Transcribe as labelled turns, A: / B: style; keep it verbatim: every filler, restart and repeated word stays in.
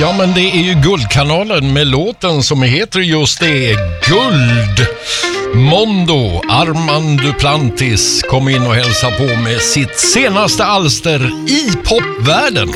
A: Ja, men det är ju Guldkanalen med låten som heter just det, Guld. Mondo, Armand Duplantis kom in och hälsa på med sitt senaste alster i popvärlden.